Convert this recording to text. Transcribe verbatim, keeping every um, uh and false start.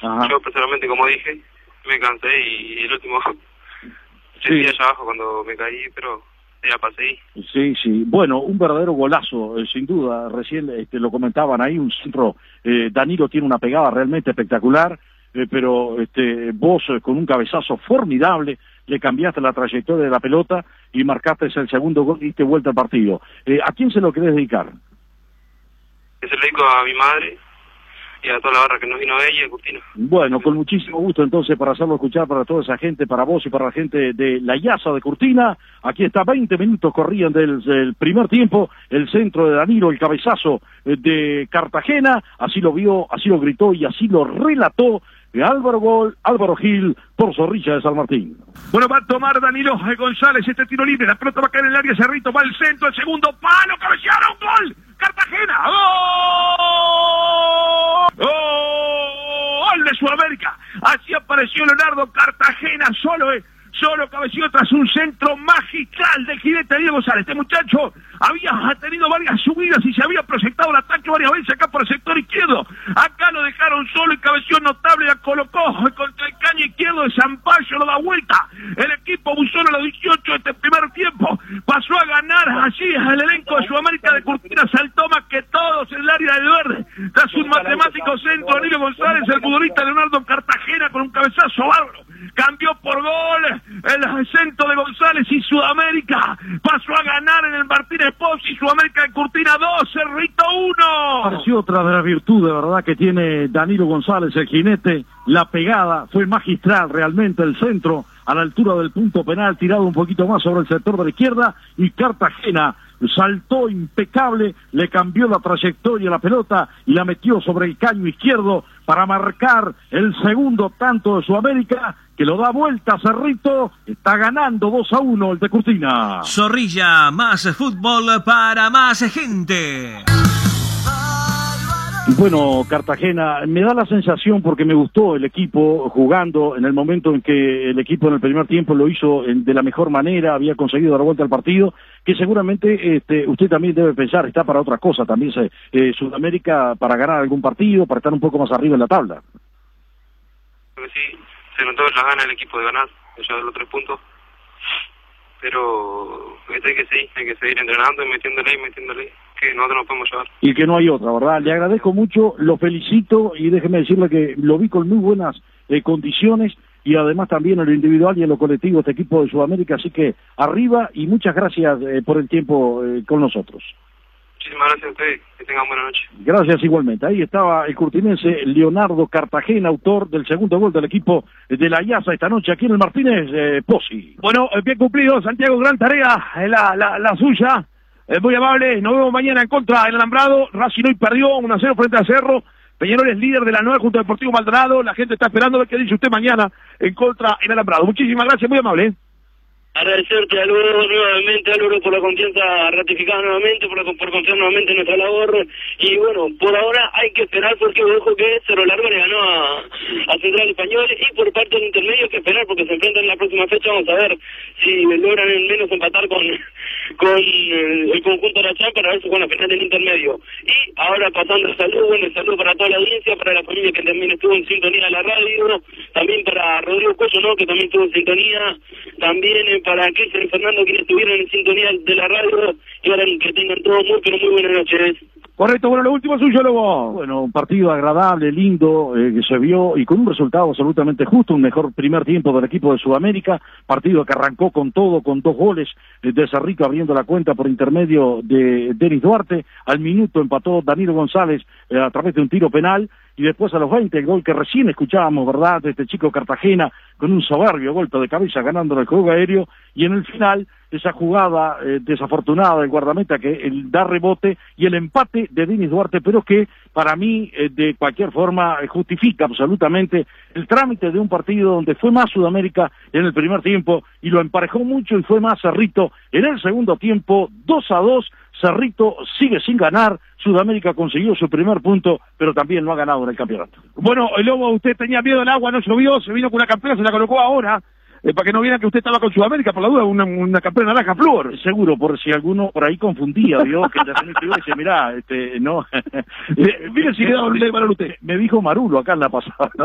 Ajá. Yo personalmente, como dije, me cansé y el último sentí Sí. allá abajo cuando me caí, pero ya pasé. Sí, sí. Bueno, un verdadero golazo, eh, sin duda. Recién este, lo comentaban ahí, un centro. Eh, Danilo tiene una pegada realmente espectacular, eh, pero este, vos eh, con un cabezazo formidable le cambiaste la trayectoria de la pelota y marcaste el segundo gol y diste vuelta al partido. Eh, ¿A quién se lo querés dedicar? Que se lo dedico a mi madre y a toda la barra que nos vino a ella y a Curtino. Bueno, con muchísimo gusto entonces para hacerlo escuchar para toda esa gente, para vos y para la gente de La Yaza de Curtina. Aquí está, veinte minutos corrían del, del primer tiempo, el centro de Danilo, el cabezazo de Cartagena, así lo vio, así lo gritó y así lo relató de Álvaro Gol, Álvaro Gil, por Zorrilla de San Martín. Bueno, va a tomar Danilo González este tiro libre, la pelota va a caer en el área, Cerrito va al centro, el segundo palo, cabecearon, gol, Cartagena, gol, gol de Sudamérica, así apareció Leonardo Cartagena, solo eh, solo cabeció tras un centro magistral del jinete Diego González. Este muchacho había tenido varias subidas y se había proyectado el ataque varias veces acá por el sector izquierdo. Acá lo dejaron solo y cabeció notable, la colocó contra el caño izquierdo de Zampayo, lo da vuelta. El equipo Busón a los dieciocho de este primer tiempo pasó a ganar allí el elenco de Sudamérica de Curtina, saltó más que todos en el área del verde. Tras un matemático centro, Danilo González, el futbolista Leonardo Cartagena con un cabezazo bárbaro. Cambió por gol el centro de González y Sudamérica pasó a ganar en el Martínez Pons y Sudamérica de Curtina dos, Cerrito uno. Pareció otra de las virtudes, ¿verdad?, que tiene Danilo González, el jinete. La pegada fue magistral realmente, el centro a la altura del punto penal, tirado un poquito más sobre el sector de la izquierda, y Cartagena saltó impecable, le cambió la trayectoria a la pelota y la metió sobre el caño izquierdo para marcar el segundo tanto de Sudamérica, que lo da vuelta Cerrito, está ganando dos a uno el de Curtina. Zorrilla, más fútbol para más gente. Bueno, Cartagena, me da la sensación, porque me gustó el equipo jugando en el momento en que el equipo en el primer tiempo lo hizo de la mejor manera, había conseguido dar vuelta al partido, que seguramente este, usted también debe pensar, está para otra cosa, también se, eh, Sudamérica para ganar algún partido, para estar un poco más arriba en la tabla. Creo que sí, se notó las ganas del equipo de ganar, de llevar los tres puntos, pero esto hay que seguir, hay que seguir entrenando y metiéndole y metiéndole, que nosotros nos podemos llevar. Y que no hay otra, ¿verdad? Le agradezco mucho, lo felicito y déjeme decirle que lo vi con muy buenas eh, condiciones y además también en lo individual y en lo colectivo este equipo de Sudamérica, así que arriba y muchas gracias eh, por el tiempo eh, con nosotros. Muchísimas gracias a ustedes, que tengan buena noche. Gracias igualmente. Ahí estaba el curtinense Leonardo Cartagena, autor del segundo gol del equipo de La Yaza esta noche aquí en el Martínez eh, Pozzi. Bueno, bien cumplido, Santiago, gran tarea, la, la, la suya. Es muy amable, nos vemos mañana en contra del Alambrado. Racing hoy perdió uno a cero frente a Cerro. Peñarol es líder de la nueva junto a Deportivo Maldonado. La gente está esperando a ver qué dice usted mañana en contra del Alambrado. Muchísimas gracias, muy amable. Agradecerte, Álvaro, nuevamente, Álvaro, por la confianza ratificada nuevamente, por, la, por confiar nuevamente en nuestra labor. Y bueno, por ahora hay que esperar, porque ojo que Cerro Largo le ganó a, a Central Español, y por parte del intermedio hay que esperar porque se enfrentan en la próxima fecha. Vamos a ver si logran al menos empatar con, con el, el conjunto de la Chá para ver si juegan la final del intermedio. Y ahora pasando el saludo, bueno, el saludo para toda la audiencia, para la familia que también estuvo en sintonía de la radio, también para Rodrigo Cuello, ¿no?, que también estuvo en sintonía, también eh, para Cristian y Fernando, quienes estuvieron en sintonía de la radio, y ahora que tengan todos muy, pero muy buenas noches. Correcto, bueno, lo último suyo, luego. Bueno, un partido agradable, lindo, eh, que se vio y con un resultado absolutamente justo, un mejor primer tiempo del equipo de Sudamérica, partido que arrancó con todo, con dos goles eh, de Cerrito abriendo la cuenta por intermedio de Denis Duarte, al minuto empató Danilo González eh, a través de un tiro penal, y después a los veinte el gol que recién escuchábamos, ¿verdad?, de este chico Cartagena, con un soberbio golpe de cabeza ganando el juego aéreo, y en el final esa jugada eh, desafortunada del guardameta que el, da rebote y el empate de Denis Duarte, pero que para mí eh, de cualquier forma eh, justifica absolutamente el trámite de un partido donde fue más Sudamérica en el primer tiempo y lo emparejó mucho, y fue más Cerrito en el segundo tiempo. Dos a dos, Cerrito sigue sin ganar, Sudamérica consiguió su primer punto, pero también no ha ganado en el campeonato. Bueno, el Lobo, usted tenía miedo al agua, no llovió, se vino con una campera, se la colocó ahora, eh, para que no vieran que usted estaba con Sudamérica, por la duda, una, una campera naranja flúor. Seguro, por si alguno por ahí confundía, vio, que en definitiva dice, mirá, este, no. Mire si le da un valor usted. Me dijo Marulo acá en la pasada, ¿no?